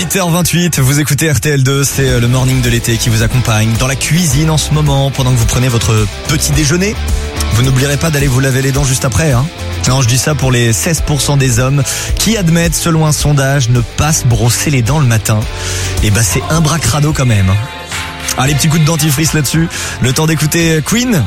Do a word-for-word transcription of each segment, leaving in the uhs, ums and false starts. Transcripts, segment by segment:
huit heures vingt-huit, vous écoutez R T L deux, c'est le morning de l'été qui vous accompagne dans la cuisine en ce moment, pendant que vous prenez votre petit déjeuner. Vous n'oublierez pas d'aller vous laver les dents juste après, hein. Non, je dis ça pour les seize pour cent des hommes qui admettent, selon un sondage, ne pas se brosser les dents le matin. Et bah c'est un bras crado quand même. Allez, petit coup de dentifrice là-dessus. Le temps d'écouter Queen.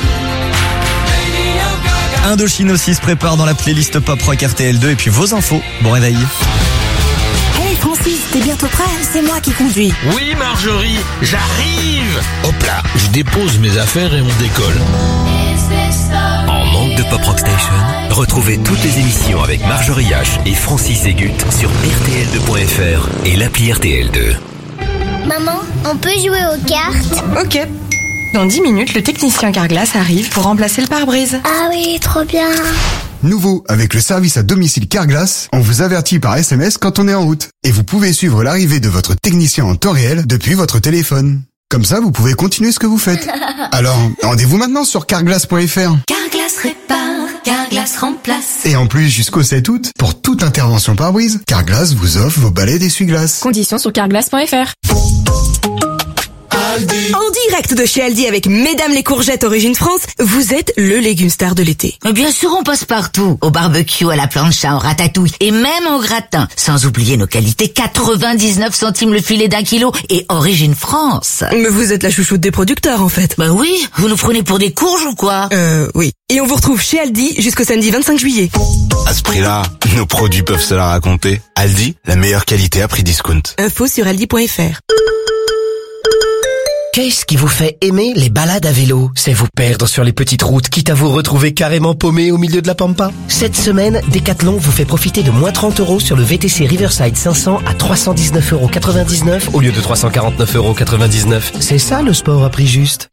Indochine aussi se prépare dans la playlist Pop Rock R T L deux. Et puis vos infos. Bon réveil. Hey Francis, t'es bientôt prêt? C'est moi qui conduis. Oui Marjorie, j'arrive. Hop là, je dépose mes affaires et on décolle. En manque de Pop Rock Station, retrouvez toutes les émissions avec Marjorie H et Francis Egut sur R T L deux point F R et l'appli R T L deux. Maman, on peut jouer aux cartes? Ok. Dans dix minutes, le technicien Carglass arrive pour remplacer le pare-brise. Ah oui, trop bien. Nouveau, avec le service à domicile Carglass, on vous avertit par S M S quand on est en route. Et vous pouvez suivre l'arrivée de votre technicien en temps réel depuis votre téléphone. Comme ça, vous pouvez continuer ce que vous faites. Alors, rendez-vous maintenant sur carglass point F R. Carglass répare, Carglass remplace. Et en plus, jusqu'au sept août, pour toute intervention pare-brise, Carglass vous offre vos balais d'essuie-glace. Conditions sur carglass point F R. En direct de chez Aldi avec Mesdames les courgettes Origine France, vous êtes le légume star de l'été. Mais bien sûr, on passe partout. Au barbecue, à la plancha, au ratatouille et même au gratin. Sans oublier nos qualités, quatre-vingt-dix-neuf centimes le filet d'un kilo et Origine France. Mais vous êtes la chouchoute des producteurs en fait. Bah oui, vous nous prenez pour des courges ou quoi? Euh, oui. Et on vous retrouve chez Aldi jusqu'au samedi vingt-cinq juillet. À ce prix-là, nos produits peuvent se la raconter. Aldi, la meilleure qualité à prix discount. Info sur aldi point F R. Qu'est-ce qui vous fait aimer les balades à vélo? C'est vous perdre sur les petites routes, quitte à vous retrouver carrément paumé au milieu de la pampa? Cette semaine, Decathlon vous fait profiter de moins trente euros sur le V T C Riverside cinq cents à trois cent dix-neuf euros quatre-vingt-dix-neuf au lieu de trois cent quarante-neuf euros quatre-vingt-dix-neuf. C'est ça le sport à prix juste.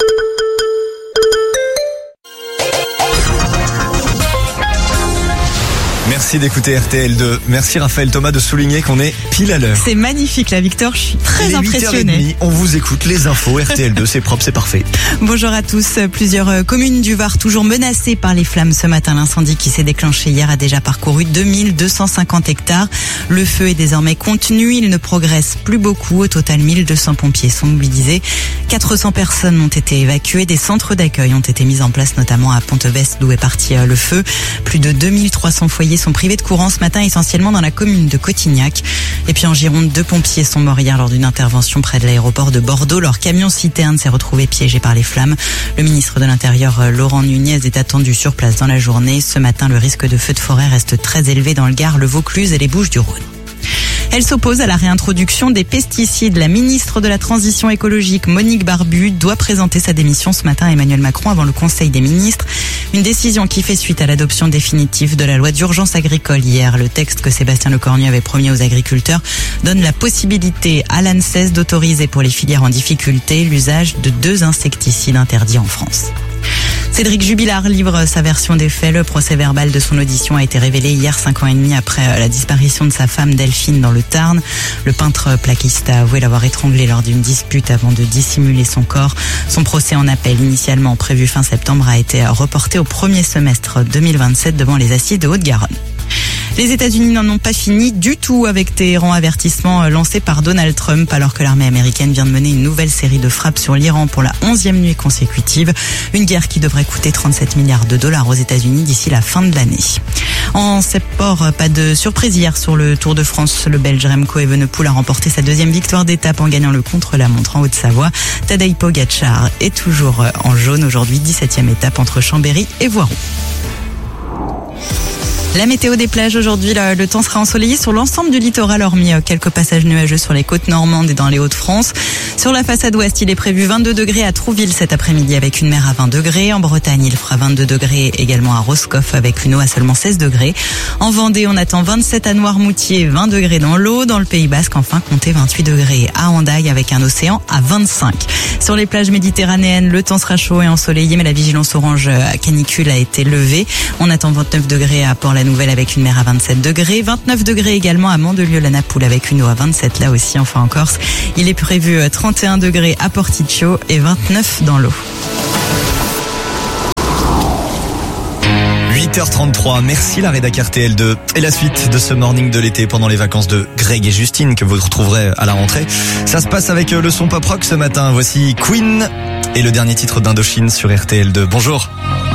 Merci d'écouter R T L deux. Merci Raphaël Thomas de souligner qu'on est pile à l'heure. C'est magnifique la Victor, je suis très impressionnée. On vous écoute, les infos R T L deux, c'est propre, c'est parfait. Bonjour à tous. Plusieurs communes du Var toujours menacées par les flammes ce matin. L'incendie qui s'est déclenché hier a déjà parcouru deux mille deux cent cinquante hectares. Le feu est désormais contenu, il ne progresse plus beaucoup. Au total, mille deux cents pompiers sont mobilisés. quatre cents personnes ont été évacuées. Des centres d'accueil ont été mis en place, notamment à Pontevest, d'où est parti le feu. Plus de deux mille trois cents foyers sont privés de courant ce matin, essentiellement dans la commune de Cotignac. Et puis en Gironde, deux pompiers sont morts hier lors d'une intervention près de l'aéroport de Bordeaux. Leur camion citerne s'est retrouvé piégé par les flammes. Le ministre de l'Intérieur, Laurent Nunez, est attendu sur place dans la journée. Ce matin, le risque de feu de forêt reste très élevé dans le Gard, le Vaucluse et les Bouches-du-Rhône. Elle s'oppose à la réintroduction des pesticides. La ministre de la Transition écologique, Monique Barbu, doit présenter sa démission ce matin à Emmanuel Macron avant le Conseil des ministres. Une décision qui fait suite à l'adoption définitive de la loi d'urgence agricole hier. Le texte que Sébastien Lecornu avait promis aux agriculteurs donne la possibilité à l'ANSES d'autoriser pour les filières en difficulté l'usage de deux insecticides interdits en France. Cédric Jubilard livre sa version des faits. Le procès verbal de son audition a été révélé hier, cinq ans et demi après la disparition de sa femme Delphine dans le Tarn. Le peintre plaquiste a avoué l'avoir étranglée lors d'une dispute avant de dissimuler son corps. Son procès en appel, initialement prévu fin septembre, a été reporté au premier semestre deux mille vingt-sept devant les assises de Haute-Garonne. Les États-Unis n'en ont pas fini du tout avec Téhéran, avertissement lancé par Donald Trump alors que l'armée américaine vient de mener une nouvelle série de frappes sur l'Iran pour la onzième nuit consécutive. Une guerre qui devrait coûter trente-sept milliards de dollars aux États-Unis d'ici la fin de l'année. En sport, pas de surprise hier sur le Tour de France. Le Belge Remco Evenepoel a remporté sa deuxième victoire d'étape en gagnant le contre-la-montre en Haute-Savoie. Tadej Pogačar est toujours en jaune aujourd'hui, dix-septième étape entre Chambéry et Voiron. La météo des plages aujourd'hui, le, le temps sera ensoleillé sur l'ensemble du littoral, hormis quelques passages nuageux sur les côtes normandes et dans les Hauts-de-France. Sur la façade ouest, il est prévu vingt-deux degrés à Trouville cet après-midi avec une mer à vingt degrés. En Bretagne, il fera vingt-deux degrés également à Roscoff avec une eau à seulement seize degrés. En Vendée, on attend vingt-sept à Noirmoutier, vingt degrés dans l'eau. Dans le Pays Basque, enfin, comptez vingt-huit degrés à Hendaye avec un océan à vingt-cinq. Sur les plages méditerranéennes, le temps sera chaud et ensoleillé, mais la vigilance orange à canicule a été levée. On attend vingt-neuf degrés à Port-la-Nouvelle avec une mer à vingt-sept degrés, vingt-neuf degrés également à Mandelieu-la-Napoule avec une eau à vingt-sept là aussi. Enfin en Corse, il est prévu trente et un degrés à Porticcio et vingt-neuf dans l'eau. huit huit heures trente-trois, merci la rédac R T L deux. Et la suite de ce morning de l'été pendant les vacances de Greg et Justine que vous retrouverez à la rentrée. Ça se passe avec le son pop rock ce matin. Voici Queen et le dernier titre d'Indochine sur R T L deux. Bonjour.